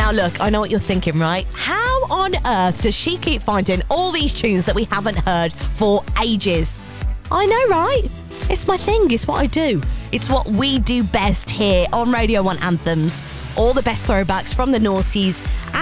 Now look, I know what you're thinking, right? How on earth does she keep finding all these tunes that we haven't heard for ages? I know, right? It's my thing, it's what I do. It's what we do best here on Radio 1 Anthems. All the best throwbacks from the noughties